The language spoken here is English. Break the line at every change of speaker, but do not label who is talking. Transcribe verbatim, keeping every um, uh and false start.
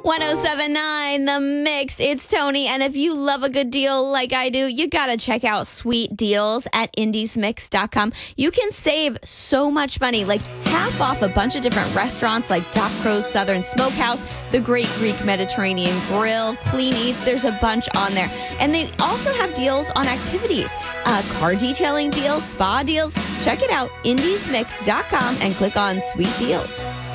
ten seventy-nine The Mix. It's Tony. And if you love a good deal like I do, you got to check out sweet deals at indies mix dot com. You can save so much money, like half off a bunch of different restaurants like Doc Crow's Southern Smokehouse, the Great Greek Mediterranean Grill, Clean Eats. There's a bunch on there. And they also have deals on activities, uh, car detailing deals, spa deals. Check it out, indies mix dot com, and click on Sweet Deals.